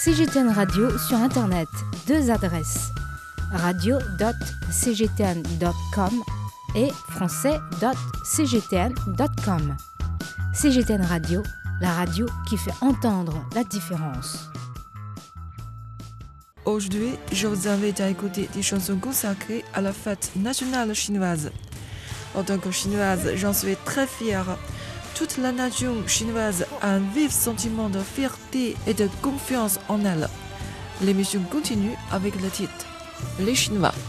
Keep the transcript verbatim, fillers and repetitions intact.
C G T N Radio sur Internet. Deux adresses. radio point c g t n point com et français point c g t n point com. C G T N Radio, la radio qui fait entendre la différence. Aujourd'hui, je vous invite à écouter des chansons consacrées à la fête nationale chinoise. En tant que chinoise, j'en suis très fière. Toute la nation chinoise a un vif sentiment de fierté et de confiance en elle. L'émission continue avec le titre « Les Chinois ».